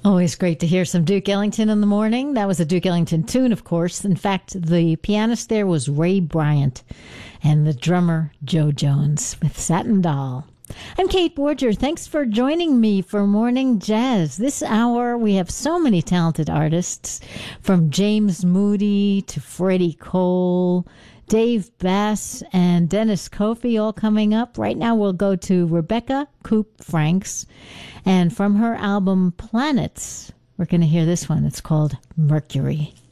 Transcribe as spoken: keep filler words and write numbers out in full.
Always great to hear some Duke Ellington in the morning. That was a Duke Ellington tune, of course. In fact, the pianist there was Ray Bryant and the drummer Joe Jones with Satin Doll. I'm Kate Borger. Thanks for joining me for Morning Jazz. This hour, we have so many talented artists, from James Moody to Freddie Cole, Dave Bass, and Dennis Kofi, all coming up. Right now, we'll go to Rebecca Coop Franks. And from her album Planets, we're going to hear this one. It's called Mercury.